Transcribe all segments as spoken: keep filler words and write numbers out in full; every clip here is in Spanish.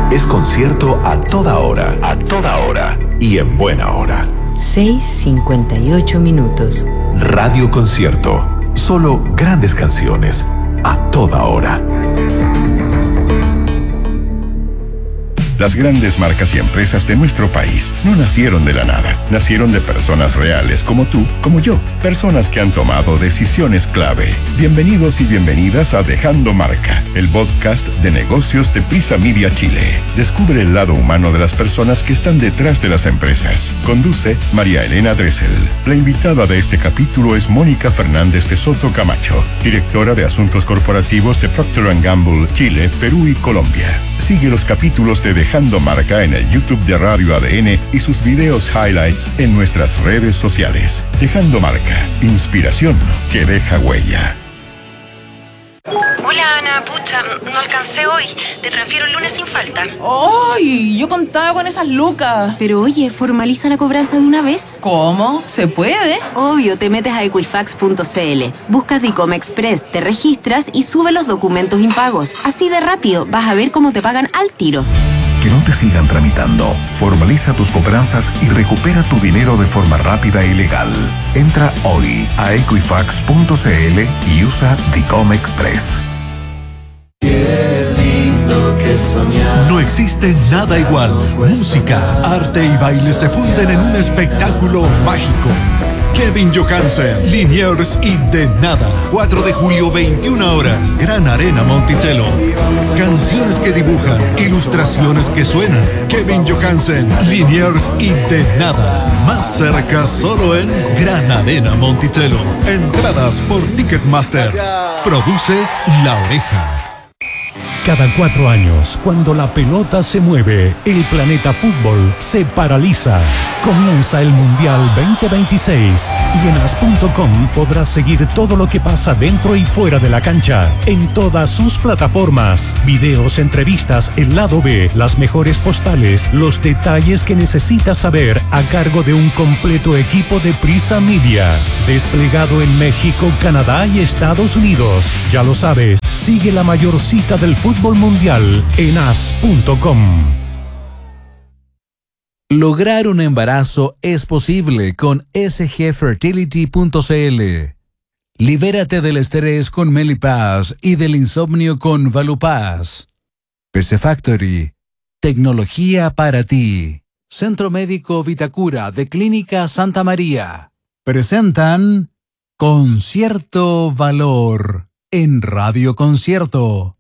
es concierto a toda hora. A toda hora. Y en buena hora. seis cincuenta y ocho minutos. Radio Concierto. Solo grandes canciones. A toda hora. Las grandes marcas y empresas de nuestro país no nacieron de la nada. Nacieron de personas reales como tú, como yo. Personas que han tomado decisiones clave. Bienvenidos y bienvenidas a Dejando Marca, el podcast de negocios de Prisa Media Chile. Descubre el lado humano de las personas que están detrás de las empresas. Conduce María Elena Dressel. La invitada de este capítulo es Mónica Fernández de Soto Camacho, directora de Asuntos Corporativos de Procter and Gamble, Chile, Perú y Colombia. Sigue los capítulos de Dejando Marca en el YouTube de Radio A D N y sus videos highlights en nuestras redes sociales. Dejando Marca, inspiración que deja huella. Hola Ana, pucha, no alcancé hoy. Te transfiero el lunes sin falta. ¡Ay! Yo contaba con esas lucas. Pero oye, formaliza la cobranza de una vez. ¿Cómo? ¿Se puede? Obvio, te metes a equifax punto c l, buscas Dicom Express, te registras y sube los documentos impagos. Así de rápido, vas a ver cómo te pagan al tiro. Que no te sigan tramitando. Formaliza tus cobranzas y recupera tu dinero de forma rápida y legal. Entra hoy a equifax punto c l y usa Dicom Express. No existe nada igual. Música, arte y baile se funden en un espectáculo mágico. Kevin Johansen, Liniers y De Nada. cuatro de julio, veintiuna horas. Gran Arena Monticello. Canciones que dibujan, ilustraciones que suenan. Kevin Johansen, Liniers y De Nada. Más cerca solo en Gran Arena Monticello. Entradas por Ticketmaster. Produce La Oreja. Cada cuatro años, cuando la pelota se mueve, el planeta fútbol se paraliza. Comienza el Mundial veinte veintiséis y en as punto com podrás seguir todo lo que pasa dentro y fuera de la cancha, en todas sus plataformas. Videos, entrevistas, el lado B, las mejores postales, los detalles que necesitas saber a cargo de un completo equipo de Prisa Media. Desplegado en México, Canadá y Estados Unidos. Ya lo sabes, sigue la mayor cita del fútbol mundial en as punto com. Lograr un embarazo es posible con s g fertility punto c l. Libérate del estrés con Melipaz y del insomnio con Valupaz. P C Factory. Tecnología para ti. Centro Médico Vitacura de Clínica Santa María. Presentan Concierto Valor en Radio Concierto.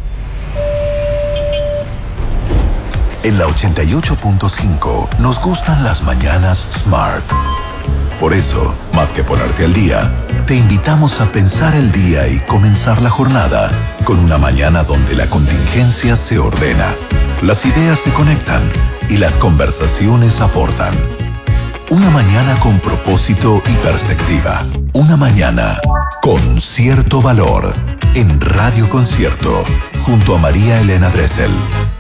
En la ochenta y ocho punto cinco nos gustan las mañanas Smart. Por eso, más que ponerte al día, te invitamos a pensar el día y comenzar la jornada con una mañana donde la contingencia se ordena, las ideas se conectan y las conversaciones aportan. Una mañana con propósito y perspectiva. Una mañana con cierto valor en Radio Concierto junto a María Elena Dressel.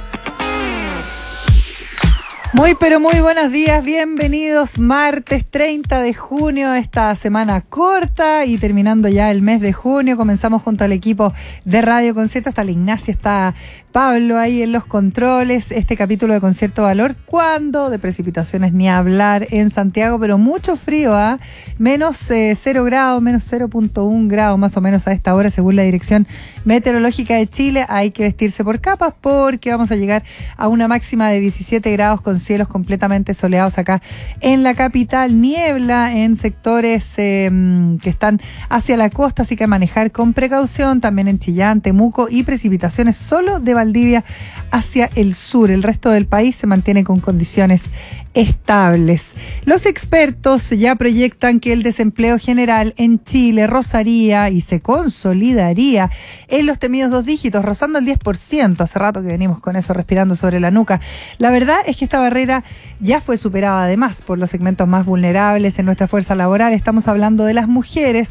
Muy pero muy buenos días, bienvenidos martes treinta de junio, esta semana corta y terminando ya el mes de junio, comenzamos junto al equipo de Radio Concierto, hasta la Ignacia, está Pablo ahí en los controles, este capítulo de Concierto Valor, cuando de precipitaciones ni hablar en Santiago, pero mucho frío, ¿ah? ¿eh? Menos eh, cero grados, menos cero punto uno grados más o menos a esta hora según la Dirección Meteorológica de Chile, hay que vestirse por capas porque vamos a llegar a una máxima de diecisiete grados con cielos completamente soleados acá en la capital, niebla en sectores eh, que están hacia la costa, así que manejar con precaución, también en Chillán, Temuco y precipitaciones solo de Valdivia hacia el sur. El resto del país se mantiene con condiciones estables. Los expertos ya proyectan que el desempleo general en Chile rozaría y se consolidaría en los temidos dos dígitos, rozando el diez por ciento. Hace rato que venimos con eso respirando sobre la nuca. La verdad es que esta barrera ya fue superada además por los segmentos más vulnerables en nuestra fuerza laboral. Estamos hablando de las mujeres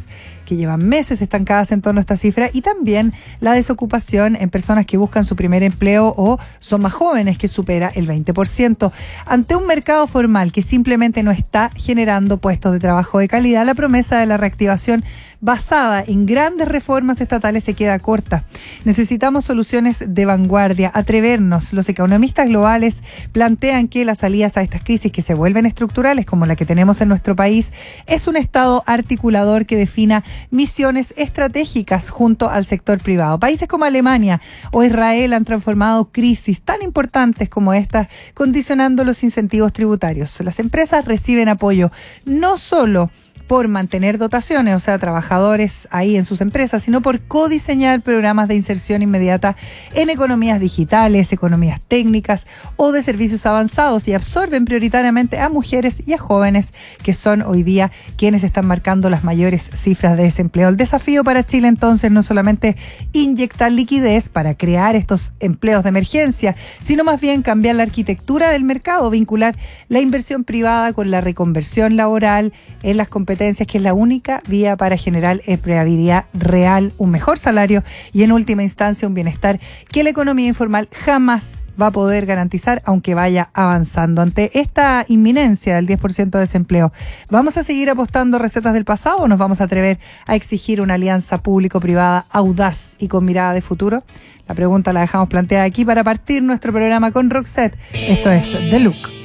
que llevan meses estancadas en torno a esta cifra, y también la desocupación en personas que buscan su primer empleo o son más jóvenes, que supera el veinte por ciento. Ante un mercado formal que simplemente no está generando puestos de trabajo de calidad, la promesa de la reactivación basada en grandes reformas estatales se queda corta. Necesitamos soluciones de vanguardia, atrevernos. Los economistas globales plantean que las salidas a estas crisis que se vuelven estructurales, como la que tenemos en nuestro país, es un Estado articulador que defina misiones estratégicas junto al sector privado. Países como Alemania o Israel han transformado crisis tan importantes como estas, condicionando los incentivos tributarios. Las empresas reciben apoyo no solo por mantener dotaciones, o sea, trabajadores ahí en sus empresas, sino por codiseñar programas de inserción inmediata en economías digitales, economías técnicas o de servicios avanzados, y absorben prioritariamente a mujeres y a jóvenes, que son hoy día quienes están marcando las mayores cifras de desempleo. El desafío para Chile, entonces, no solamente inyectar liquidez para crear estos empleos de emergencia, sino más bien cambiar la arquitectura del mercado, vincular la inversión privada con la reconversión laboral en las competencias, que es la única vía para generar empleabilidad real, un mejor salario y, en última instancia, un bienestar que la economía informal jamás va a poder garantizar, aunque vaya avanzando. Ante esta inminencia del diez por ciento de desempleo, ¿vamos a seguir apostando recetas del pasado o nos vamos a atrever a exigir una alianza público-privada audaz y con mirada de futuro? La pregunta la dejamos planteada aquí para partir nuestro programa con Roxette. Esto es The Look.